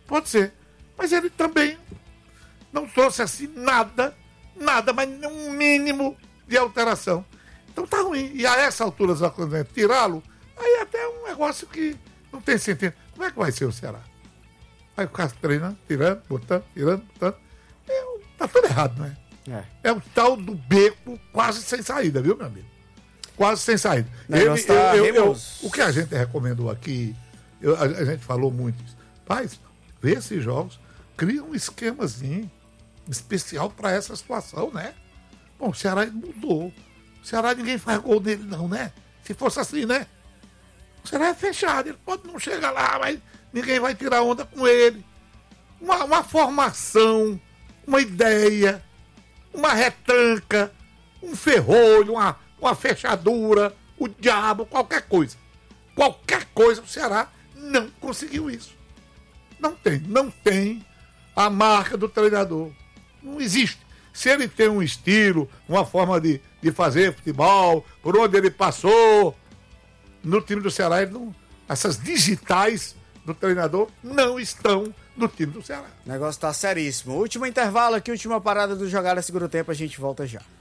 Pode ser. Mas ele também não trouxe assim nada, mas um mínimo de alteração. Então tá ruim. E a essa altura, tirá-lo, aí é até um negócio que não tem sentido. Como é que vai ser o Ceará? Vai ficar treinando, tirando, botando. Tá tudo errado, não é? É o tal do beco quase sem saída, viu, meu amigo? Quase sem saída. O que a gente recomendou aqui, a gente falou muito isso. Mas, vê esses jogos, cria um esquemazinho especial para essa situação, né? Bom, o Ceará mudou. O Ceará ninguém faz gol dele, não, né? Se fosse assim, né? O Ceará é fechado, ele pode não chegar lá, mas ninguém vai tirar onda com ele. Uma formação, uma ideia, uma retranca, um ferrolho, uma fechadura, o diabo, qualquer coisa. Qualquer coisa, o Ceará não conseguiu isso. Não tem a marca do treinador. Não existe. Se ele tem um estilo, uma forma de fazer futebol, por onde ele passou, no time do Ceará, essas digitais do treinador não estão no time do Ceará. O negócio tá seríssimo. Último intervalo aqui, última parada do Jogada Segundo Tempo, a gente volta já.